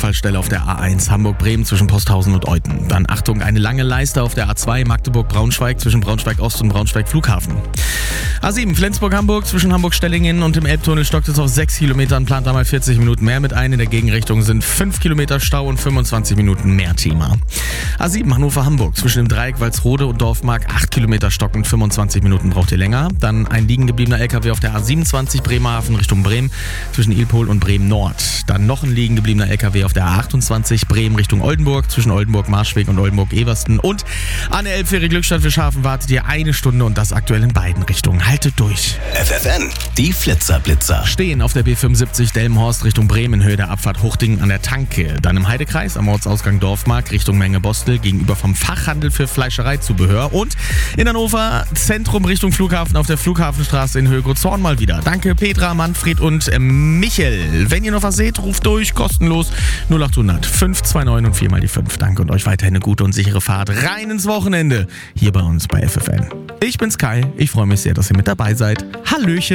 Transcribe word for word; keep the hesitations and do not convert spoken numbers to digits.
Unfallstelle auf der A eins Hamburg-Bremen zwischen Posthausen und Euten. Dann Achtung, eine lange Leiste auf der A zwei Magdeburg-Braunschweig zwischen Braunschweig-Ost und Braunschweig-Flughafen. A sieben Flensburg-Hamburg zwischen Hamburg-Stellingen und dem Elbtunnel stockt es auf sechs Kilometern, plant da mal vierzig Minuten mehr mit ein. In der Gegenrichtung sind fünf Kilometer Stau und fünfundzwanzig Minuten mehr Thema. A sieben Hannover-Hamburg zwischen dem Dreieck Walsrode und Dorfmark, acht Kilometer stockend, fünfundzwanzig Minuten braucht ihr länger. Dann ein liegen gebliebener L K W auf der A siebenundzwanzig Bremerhaven Richtung Bremen zwischen Ilpol und Bremen Nord. Dann noch ein liegen gebliebener L K W auf der A achtundzwanzig Bremen Richtung Oldenburg zwischen Oldenburg-Marschweg und Oldenburg-Eversten. Und an der Elbfähre Glückstadt Fischhafen wartet ihr eine Stunde und das aktuell in beiden Richtungen. Haltet durch. F F N, die Flitzerblitzer. Stehen auf der B fünfundsiebzig Delmenhorst Richtung Bremen in Höhe der Abfahrt Hochding an der Tanke. Dann im Heidekreis am Ortsausgang Dorfmark Richtung Menge Bostel gegenüber vom Fachhandel für Fleischereizubehör. Und in Hannover Zentrum Richtung Flughafen auf der Flughafenstraße in Höhe Großhorn mal wieder. Danke Petra, Manfred und äh, Michel. Wenn ihr noch was seht, ruft durch, kostenlos null achthundert fünf zwei neun und vier mal die fünf. Danke und euch weiterhin eine gute und sichere Fahrt rein ins Wochenende hier bei uns bei F F N. Ich bin's Kai, ich freue mich sehr, dass ihr mit dabei seid. Hallöchen.